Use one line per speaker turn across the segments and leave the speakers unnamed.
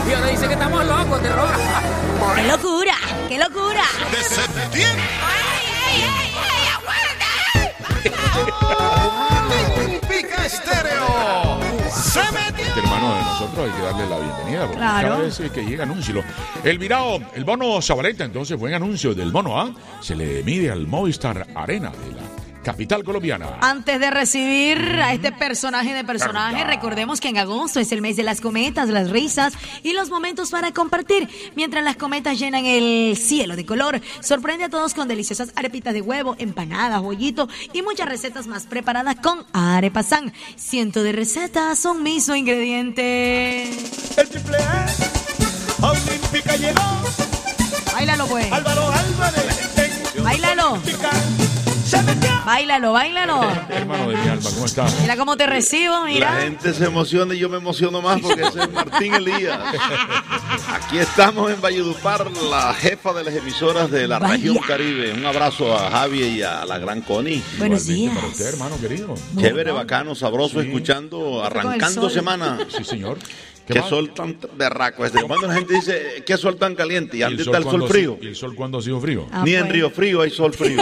Y ahora dice que estamos locos, te roba.
¡Qué locura! ¡Qué locura!
De septiembre. Olímpica Estéreo. Se metió.
Este hermano de nosotros hay que darle la bienvenida, porque
Claro.
cada vez que llega anuncio. El virado, el bono Zabaleta, entonces buen anuncio del bono A, se le mide al Movistar Arena de la capital colombiana.
Antes de recibir a este personaje de personaje,
¿Verdad?
recordemos que en agosto es el mes de las cometas, las risas y los momentos para compartir. Mientras las cometas llenan el cielo de color, sorprende a todos con deliciosas arepitas de huevo, empanadas, bollito y muchas recetas más preparadas con Arepasan. Cientos de recetas, un mismo ingrediente.
El triple A. Olímpica llegó.
Báilalo, pues.
Álvaro Álvarez.
Báilalo.
Se metió.
Báilalo, báilalo.
Hermano de mi alma, ¿cómo está?
Mira cómo te recibo, mira.
La gente se emociona y yo me emociono más porque ese es Martín Elías. Aquí estamos en Valledupar, la jefa de las emisoras de la
Vaya.
región Caribe. Un abrazo a Javi y a la gran Connie.
Buenos
Igualmente
días.
para usted, hermano querido.
Chévere, bacano, sabroso,
Sí.
escuchando,
Con el
arrancando
sol.
semana.
Sí, señor.
Qué
más?
sol tan berraco este. Cuando la gente dice, qué sol tan caliente, y
¿Y
antes está el sol
cuándo
frío.
¿Y el sol cuándo ha sido frío?
Ah,
Ni en
pues.
Río Frío hay sol frío.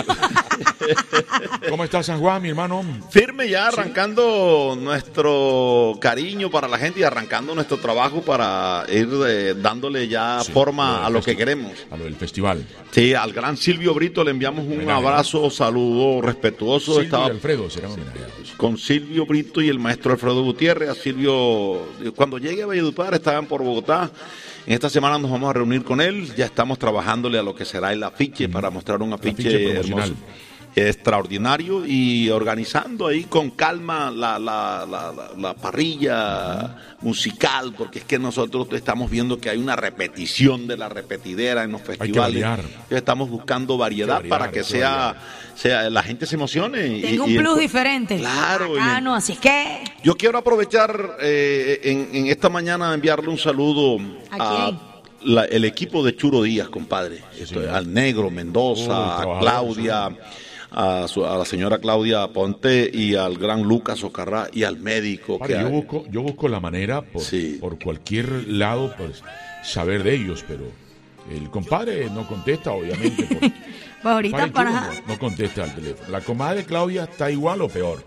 ¿Cómo está San Juan, mi hermano?
Firme ya, arrancando nuestro cariño para la gente y arrancando nuestro trabajo para ir dándole ya
Sí,
forma
del
a lo que
festi-
queremos.
A lo del festival.
Sí, al gran Silvio Brito le enviamos un
Homenaje.
abrazo, saludo respetuoso.
Silvio
Estaba
y Alfredo serán homenajeados.
con Silvio Brito y el maestro Alfredo Gutiérrez. A Silvio, cuando llegue a Valledupar, estaban por Bogotá. En esta semana nos vamos a reunir con él. Ya estamos trabajándole a lo que será el afiche para mostrar un
afiche
afiche
promocional.
hermoso, extraordinario, y organizando ahí con calma la parrilla musical, porque es que nosotros estamos viendo que hay una repetición de la repetidera en los festivales.
variar.
Estamos buscando variedad
Hay que variar,
para que
hay que
sea la gente se emocione.
Tengo un plus diferente.
Claro.
Bacano, así es que.
Yo quiero aprovechar en esta mañana enviarle un saludo
¿A quién?
el equipo de Churo Díaz, compadre.
señor.
Al Negro Mendoza, a
trabajador,
Claudia, a la señora Claudia Ponte y al gran Lucas Ocarrá y al médico.
Padre, yo busco la manera
Sí.
por cualquier lado, pues, saber de ellos, pero el compadre no contesta, obviamente.
Pues ahorita
Padre
para.
Chulo no contesta al teléfono. La comadre Claudia está igual o peor.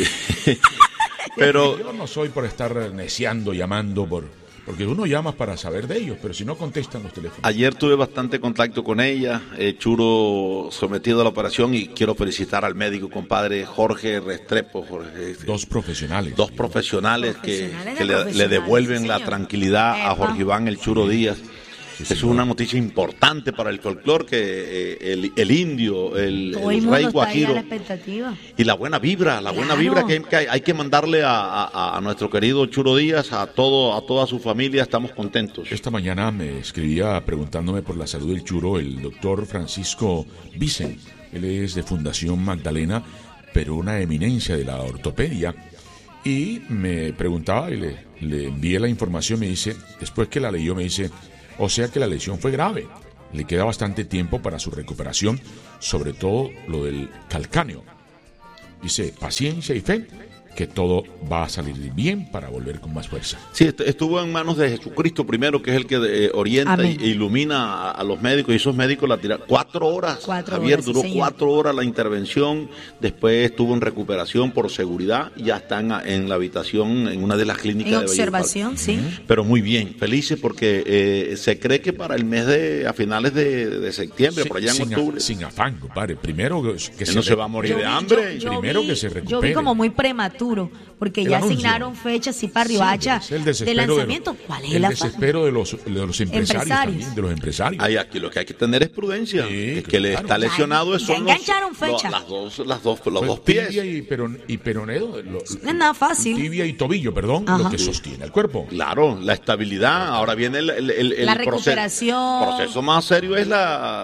Pero
Yo no soy por estar neciando, llamando, porque uno llama para saber de ellos, pero si no contestan los teléfonos.
ayer tuve bastante contacto con ella, Churo sometido a la operación, y quiero felicitar al médico, compadre Jorge Restrepo.
Dos profesionales.
Dos profesionales
Profesionales
que
de
le
profesionales,
devuelven
sí,
la
señor.
tranquilidad a
Epa.
Jorge Iván El Churo Díaz. Eso es
señor.
una noticia importante para el folclore, que el indio, el
Todo el
rey
mundo está ahí a
guajiro,
la expectativa.
y la buena vibra
Claro.
que hay que mandarle a nuestro querido Churo Díaz, a toda su familia. Estamos contentos.
Esta mañana me escribía preguntándome por la salud del Churo el doctor Francisco Vicen. Él es de Fundación Magdalena, pero una eminencia de la ortopedia. Y me preguntaba y le envié la información. Me dice, después que la leyó, me dice, o sea que la lesión fue grave. Le queda bastante tiempo para su recuperación, sobre todo lo del calcáneo. Dice, paciencia y fe, que todo va a salir bien para volver con más fuerza.
Sí, estuvo en manos de Jesucristo primero, que es el que orienta
Amén.
e ilumina a los médicos, y esos médicos la tiraron 4 horas.
4
Javier,
horas, sí,
duró
señor.
4 horas la intervención, después estuvo en recuperación por seguridad, y ya está en la habitación en una de las clínicas
En
de
observación, sí.
Pero muy bien, felices, porque se cree que para el mes a finales de septiembre, por allá en octubre,
Sin afán, compadre. Primero que
él no se va a morir de hambre.
Primero que se
Yo vi
recupere.
como muy prematuro, porque
El
ya
anuncio.
asignaron fechas sí para
Sí,
Riohacha
es el
de
desespero
lanzamiento. ¿Cuál es
el
la
desespero de los empresarios también, de los empresarios.
Ay, aquí lo que hay que tener es prudencia.
Sí,
Es que le
claro.
está lesionado
Ya
son
engancharon fecha.
los
Pues
dos pies.
tibia y peronedo.
No es nada fácil.
Tibia y tobillo, perdón,
Ajá.
lo que sostiene el cuerpo.
Claro, la estabilidad. Ahora viene el
La recuperación.
proceso más serio es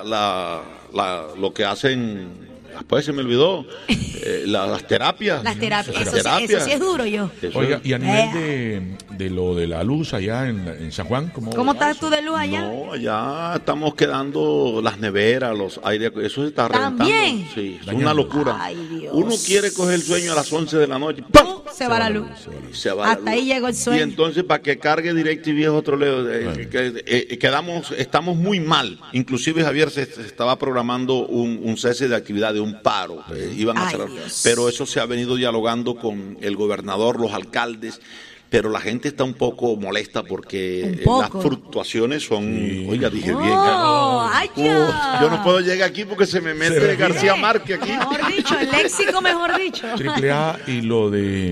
lo que hacen. Después se me olvidó. Las terapias.
Las terapias.
Las
Eso sí es duro, yo.
Eso
Oiga,
es-
y a nivel de lo de la luz allá en San Juan,
¿Cómo estás tú de luz allá?
No, allá estamos quedando las neveras, los aires, eso se está reventando.
¿También?
Sí, es
Dañando.
una locura.
Ay, Dios.
Uno quiere coger el sueño a las 11 de la noche. ¡Pum!
se va la luz.
Se va la
Hasta
luz.
ahí llegó el sueño.
Y entonces, para que cargue DirecTV es otro leo. Estamos muy mal. Inclusive, Javier, se estaba programando un cese de actividad, de un paro. Iban a
Ay,
cerrar.
Dios.
Pero eso se ha venido dialogando con el gobernador, los alcaldes. Pero la gente está un poco molesta porque
Un poco.
las fluctuaciones son... Oiga, dije bien.
¡Ay, ya!
Yo no puedo llegar aquí porque se me mete García Márquez aquí.
Mejor dicho, el léxico mejor dicho.
Triple A y lo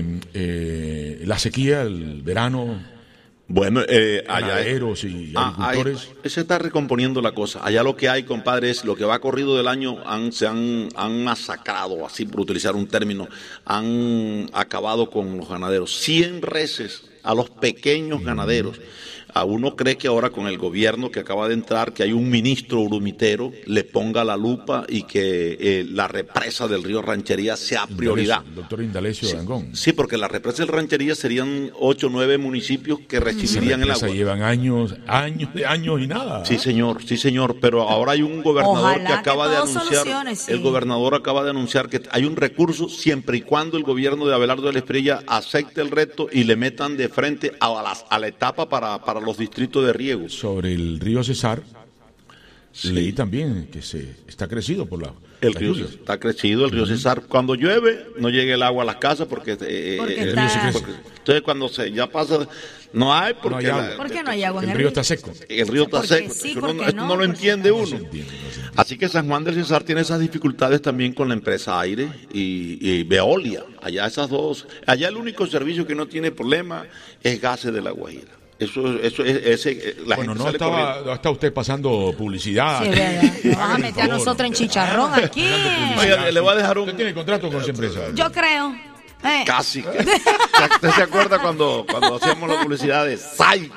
de la sequía, el verano,
Bueno, allá
ganaderos y agricultores.
ahí se está recomponiendo la cosa. Allá lo que hay, compadre, es lo que va corrido del año, se han masacrado, así por utilizar un término, han acabado con los ganaderos. 100 reses a los pequeños ganaderos. A uno cree que ahora con el gobierno que acaba de entrar, que hay un ministro urumitero, le ponga la lupa y que la represa del río Ranchería sea prioridad.
El doctor Indalecio Dangón.
Sí, porque la represa del Ranchería serían 8 o 9 municipios que recibirían el agua.
Llevan años y nada.
Sí, señor, pero ahora hay un gobernador
Ojalá
que acaba
que
de
todo
anunciar,
solucione, sí.
el gobernador acaba de anunciar que hay un recurso siempre y cuando el gobierno de Abelardo de la Espriella acepte el reto y le metan de frente a la etapa para los distritos de riego.
Sobre el río Cesar,
Sí.
leí también que está crecido por
El
las
río
lluvias.
está crecido, el río Cesar. Cuando llueve, no llega el agua a las casas porque el
está-
río se crece. Entonces, cuando ya pasa, no hay porque
No hay agua.
¿Por qué no hay agua en
El río está seco.
el río está
Porque
seco.
sí,
Esto
porque
esto
no,
no lo
porque
entiende
No se
uno.
entiende, no se entiende.
Así que San Juan del Cesar tiene esas dificultades también con la empresa Aire y Veolia. Allá esas dos. Allá el único servicio que no tiene problema es Gases de la Guajira. Eso es la
Bueno,
gente
no
sale corriendo.
no está usted pasando publicidad.
Sí, es verdad. Nos vas a meter a nosotros en chicharrón aquí.
Oiga, le voy a dejar
Usted tiene contrato con esa empresa.
Yo creo.
Casi. ¿Usted se acuerda cuando hacíamos la publicidad de Psycho?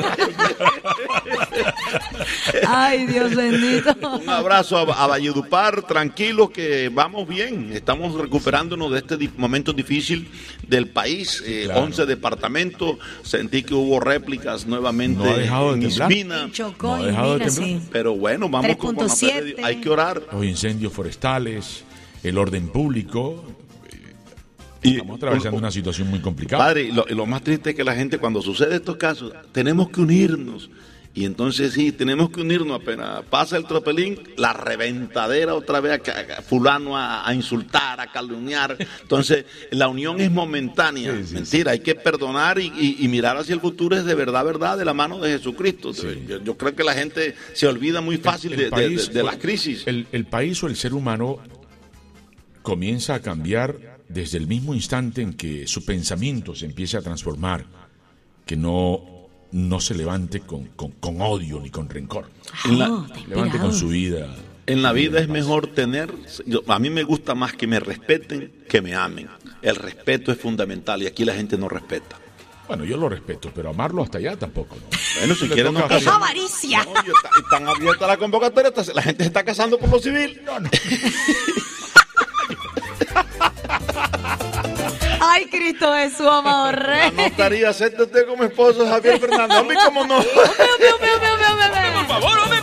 Ay, Dios bendito.
Un abrazo a Valledupar, tranquilos que vamos bien, estamos recuperándonos de este momento difícil del país,
claro.
11 departamentos, sentí que hubo réplicas nuevamente
No ha dejado de
en
temblar.
Ispina,
En Chocó,
No ha
y
dejado de
mira,
temblar.
sí.
pero bueno, vamos con la fe de Dios.
3.7.
Hay que orar.
Los incendios forestales, el orden público.
Y
Estamos atravesando una situación muy complicada.
Padre, y lo más triste es que la gente cuando sucede estos casos, tenemos que unirnos. Y entonces sí, tenemos que unirnos apenas. Pasa el tropelín, la reventadera otra vez a fulano a insultar, a calumniar. Entonces, la unión es momentánea.
Sí,
Mentira, hay que perdonar y mirar hacia el futuro es de verdad, de la mano de Jesucristo.
Sí.
Yo creo que la gente se olvida muy fácil de las crisis.
El país o el ser humano comienza a cambiar desde el mismo instante en que su pensamiento se empiece a transformar, que no se levante con odio ni con rencor. Levante con su vida.
En la vida es mejor tener, a mí me gusta más que me respeten que me amen. El respeto es fundamental y aquí la gente no respeta.
Bueno, yo lo respeto, pero amarlo hasta allá tampoco, ¿no?
Bueno, si
Le
quieren
toca
nos
Es
casamos.
avaricia.
No, y tan abierta la convocatoria, la gente se está casando por lo civil.
Ay, Cristo Jesús, amado
La
rey.
notaría, acepta usted como esposo de Javier Fernández. Hombre, ¿cómo no?
Mío, mío, mío, mío.